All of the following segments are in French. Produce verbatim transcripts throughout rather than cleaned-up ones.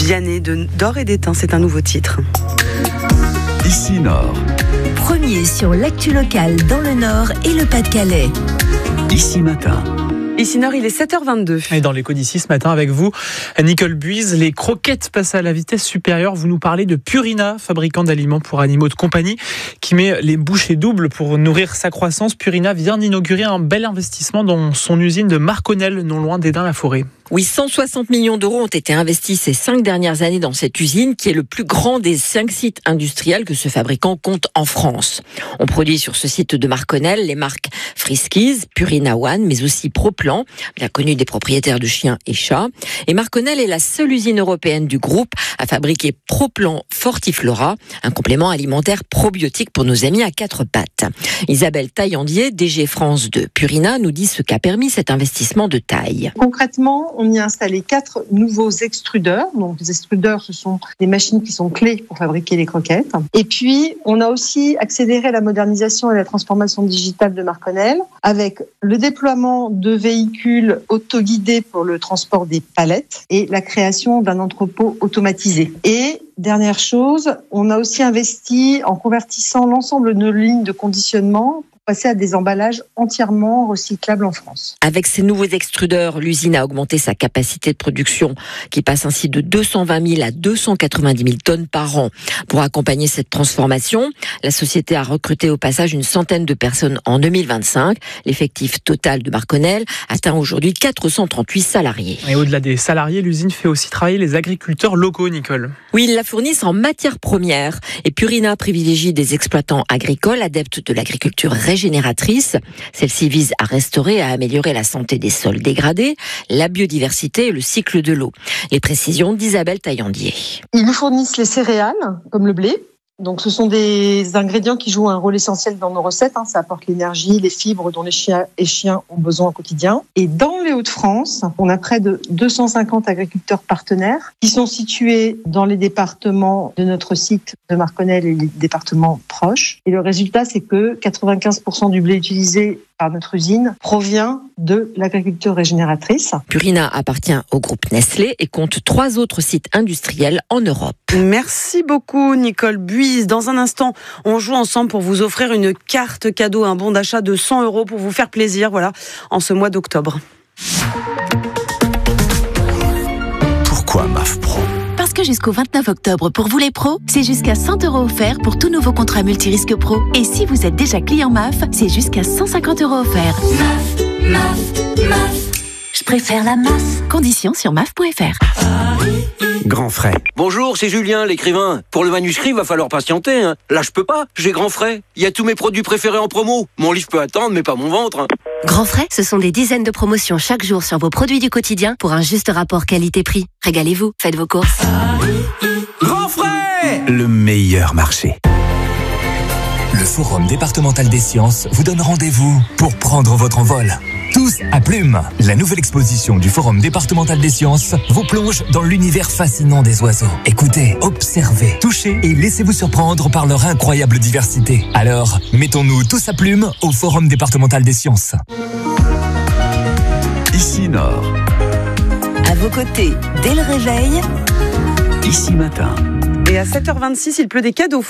Vianney de d'Or et d'Étain, c'est un nouveau titre. Ici Nord. Premier sur l'actu locale dans le Nord et le Pas-de-Calais. Ici Matin. Ici Nord, il est sept heures vingt-deux. Et dans l'écho d'ici ce matin avec vous, Nicole Buise, les croquettes passent à la vitesse supérieure. Vous nous parlez de Purina, fabricant d'aliments pour animaux de compagnie, qui met les bouchées doubles pour nourrir sa croissance. Purina vient d'inaugurer un bel investissement dans son usine de Marconnel, non loin d'Hesdin-la-Forêt. Oui, cent soixante millions d'euros ont été investis ces cinq dernières années dans cette usine, qui est le plus grand des cinq sites industriels que ce fabricant compte en France. On produit sur ce site de Marconnel les marques Friskies, Purina One, mais aussi Proplan, bien connu des propriétaires de chiens et chats. Et Marconnel est la seule usine européenne du groupe à fabriquer Proplan Fortiflora, un complément alimentaire probiotique pour nos amis à quatre pattes. Isabelle Taillandier, D G France de Purina, nous dit ce qu'a permis cet investissement de taille. Concrètement, on y a installé quatre nouveaux extrudeurs. Donc, les extrudeurs, ce sont des machines qui sont clés pour fabriquer les croquettes. Et puis, on a aussi accéléré la modernisation et la transformation digitale de Marconnel avec le déploiement de véhicules autoguidés pour le transport des palettes et la création d'un entrepôt automatisé. Et dernière chose, on a aussi investi en convertissant l'ensemble de nos lignes de conditionnement passer à des emballages entièrement recyclables en France. Avec ces nouveaux extrudeurs, l'usine a augmenté sa capacité de production qui passe ainsi de deux cent vingt mille à deux cent quatre-vingt-dix mille tonnes par an. Pour accompagner cette transformation, la société a recruté au passage une centaine de personnes en deux mille vingt-cinq. L'effectif total de Marconnel atteint aujourd'hui quatre cent trente-huit salariés. Et au-delà des salariés, l'usine fait aussi travailler les agriculteurs locaux, Nicole. Oui, ils la fournissent en matières premières. Et Purina privilégie des exploitants agricoles adeptes de l'agriculture régionale génératrice. Celle-ci vise à restaurer et à améliorer la santé des sols dégradés, la biodiversité et le cycle de l'eau. Les précisions d'Isabelle Taillandier. Ils nous fournissent les céréales, comme le blé. Donc, ce sont des ingrédients qui jouent un rôle essentiel dans nos recettes. Hein. Ça apporte l'énergie, les fibres dont les chiens et chiens ont besoin au quotidien. Et dans les Hauts-de-France, on a près de deux cent cinquante agriculteurs partenaires qui sont situés dans les départements de notre site de Marconnel et les départements proches. Et le résultat, c'est que quatre-vingt-quinze pour cent du blé utilisé par notre usine provient de l'agriculture régénératrice. Purina appartient au groupe Nestlé et compte trois autres sites industriels en Europe. Merci beaucoup Nicole Buise. Dans un instant, on joue ensemble pour vous offrir une carte cadeau, un bon d'achat de cent euros pour vous faire plaisir, voilà, en ce mois d'octobre. Pourquoi M A F Pro ? Parce que jusqu'au vingt-neuf octobre, pour vous les pros, c'est jusqu'à cent euros offerts pour tout nouveau contrat multirisque pro. Et si vous êtes déjà client M A F, c'est jusqu'à cent cinquante euros offerts. M A F, M A F, M A F. Je préfère la M A F. Conditions sur M A F point F R. Grand frais. Bonjour, c'est Julien, l'écrivain. Pour le manuscrit, va falloir patienter. Hein. Là, je peux pas. J'ai Grand frais. Il y a tous mes produits préférés en promo. Mon livre peut attendre, mais pas mon ventre. Hein. Grand frais, ce sont des dizaines de promotions chaque jour sur vos produits du quotidien pour un juste rapport qualité-prix. Régalez-vous, faites vos courses. Grand frais, le meilleur marché. Le Forum départemental des sciences vous donne rendez-vous pour prendre votre envol. Tous à Plume. La nouvelle exposition du Forum départemental des sciences vous plonge dans l'univers fascinant des oiseaux. Écoutez, observez, touchez et laissez-vous surprendre par leur incroyable diversité. Alors, mettons-nous tous à Plume au Forum départemental des sciences. Ici Nord. À vos côtés, dès le réveil. Ici Matin. Et à sept heures vingt-six, il pleut des cadeaux.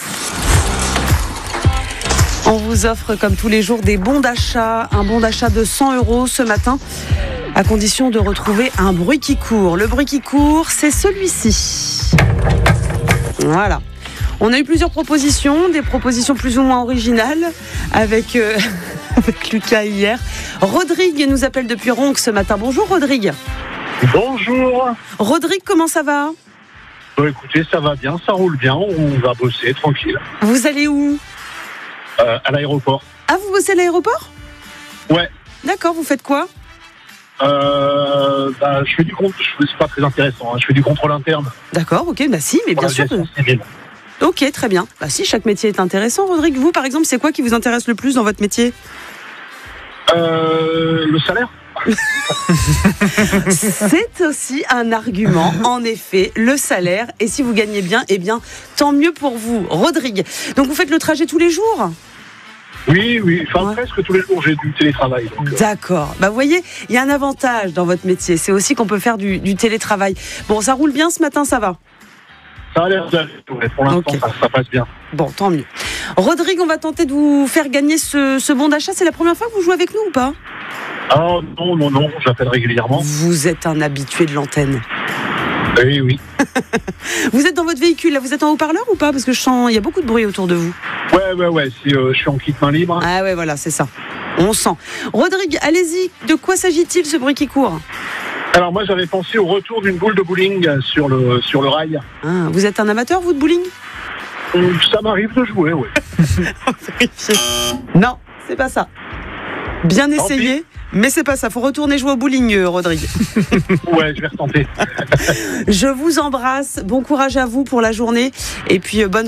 On vous offre, comme tous les jours, des bons d'achat. Un bon d'achat de cent euros ce matin, à condition de retrouver un bruit qui court. Le bruit qui court, c'est celui-ci. Voilà. On a eu plusieurs propositions, des propositions plus ou moins originales, avec, euh, avec Lucas hier. Rodrigue nous appelle depuis Ronc ce matin. Bonjour Rodrigue. Bonjour. Rodrigue, comment ça va ? Bon, écoutez, ça va bien, ça roule bien, on va bosser tranquille. Vous allez où ? Euh, à l'aéroport. Ah, vous bossez à l'aéroport ? Ouais. D'accord, vous faites quoi ? euh, bah, Je fais du contrôle, c'est pas très intéressant, hein. Je fais du contrôle interne. D'accord, ok, bah si, mais bien sûr. Civile. Ok, très bien. Bah si, chaque métier est intéressant, Rodrigue. Vous, par exemple, c'est quoi qui vous intéresse le plus dans votre métier ? euh, Le salaire. C'est aussi un argument, en effet, le salaire. Et si vous gagnez bien, eh bien, tant mieux pour vous, Rodrigue. Donc vous faites le trajet tous les jours ? Oui, oui, enfin Ouais. presque tous les jours j'ai du télétravail. donc, euh, D'accord. Bah, vous voyez, il y a un avantage dans votre métier. C'est aussi qu'on peut faire du, du télétravail. Bon, ça roule bien ce matin, ça va? Ça a l'air d'aller, ouais, pour l'instant Ok. ça, ça passe bien. Bon, tant mieux. Rodrigue, on va tenter de vous faire gagner ce, ce bon d'achat. C'est la première fois que vous jouez avec nous ou pas? Ah non, non, non, j'appelle régulièrement. Vous êtes un habitué de l'antenne. Oui, oui. Vous êtes dans votre véhicule, là, vous êtes en haut-parleur ou pas? Parce que je sens, il y a beaucoup de bruit autour de vous. Ouais, ouais, ouais, si euh, je suis en kit main libre. Ah ouais, voilà, c'est ça. On sent. Rodrigue, allez-y. De quoi s'agit-il, ce bruit qui court? Alors moi j'avais pensé au retour d'une boule de bowling sur le, sur le rail. Ah, vous êtes un amateur, vous, de bowling? Euh, Ça m'arrive de jouer, oui. Non, c'est pas ça. Bien Tant essayé, mais c'est pas ça. Faut retourner jouer au bowling, euh, Rodrigue. Ouais, je vais retenter. Je vous embrasse. Bon courage à vous pour la journée. Et puis, euh, bonne